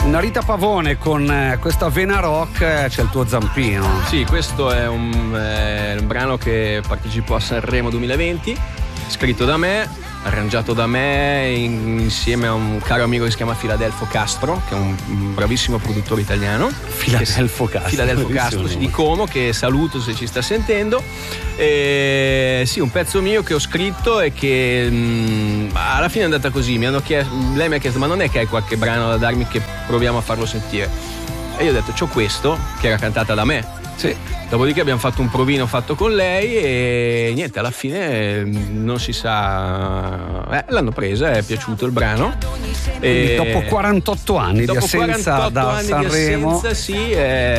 Una Rita Pavone con questa vena rock, c'è il tuo zampino. Sì, questo è un brano che partecipò a Sanremo 2020, scritto da me, arrangiato da me insieme a un caro amico che si chiama Filadelfo Castro, che è un bravissimo produttore italiano. Filadelfo Castro di Como, che saluto se ci sta sentendo. Sì, un pezzo mio che ho scritto e che alla fine è andata così. Lei mi ha chiesto: ma non è che hai qualche brano da darmi che proviamo a farlo sentire? E io ho detto: c'ho questo, che era cantata da me. Sì. Dopodiché abbiamo fatto un provino fatto con lei e niente, alla fine non si sa, l'hanno presa, è piaciuto il brano. Quindi dopo 48 anni di assenza da Sanremo. Sì,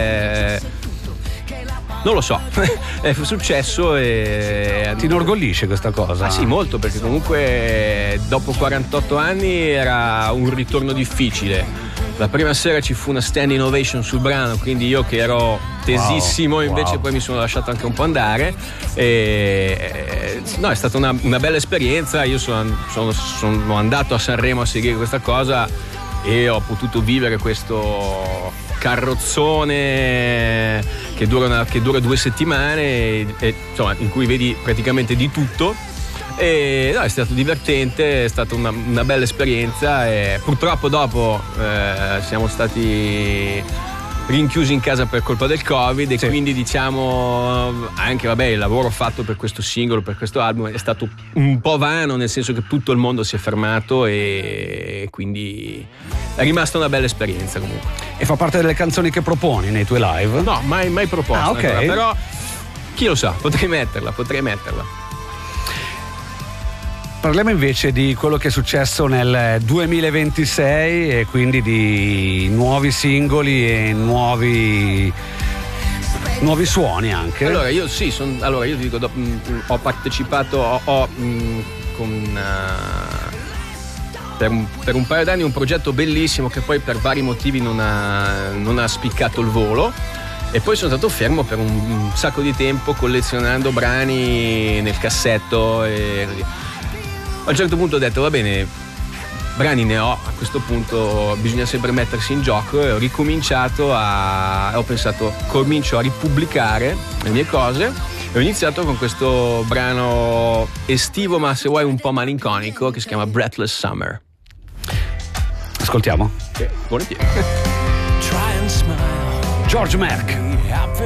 non lo so, è successo e ti inorgoglisce questa cosa? Ah sì, molto, perché comunque dopo 48 anni era un ritorno difficile. La prima sera ci fu una standing ovation sul brano, quindi io che ero tesissimo invece poi mi sono lasciato anche un po' andare no, è stata una bella esperienza. Io sono andato a Sanremo a seguire questa cosa e ho potuto vivere questo carrozzone che dura 2 settimane e insomma, in cui vedi praticamente di tutto. E no, è stato divertente, è stata una bella esperienza e purtroppo dopo siamo stati rinchiusi in casa per colpa del Covid e quindi diciamo anche il lavoro fatto per questo singolo, per questo album è stato un po' vano, nel senso che tutto il mondo si è fermato e quindi è rimasta una bella esperienza comunque. E fa parte delle canzoni che proponi nei tuoi live? No, mai proposta. Ok. Ancora, però chi lo sa, potrei metterla. Parliamo invece di quello che è successo nel 2026 e quindi di nuovi singoli e nuovi suoni anche. Allora io ti dico, ho partecipato per un paio d'anni a un progetto bellissimo che poi per vari motivi non ha spiccato il volo. E poi sono stato fermo per un sacco di tempo collezionando brani nel cassetto e così. A un certo punto ho detto: va bene, brani ne ho, a questo punto bisogna sempre mettersi in gioco, e ho ricominciato ho pensato, comincio a ripubblicare le mie cose e ho iniziato con questo brano estivo ma se vuoi un po' malinconico che si chiama Breathless Summer. Ascoltiamo? Volentieri. George Mark.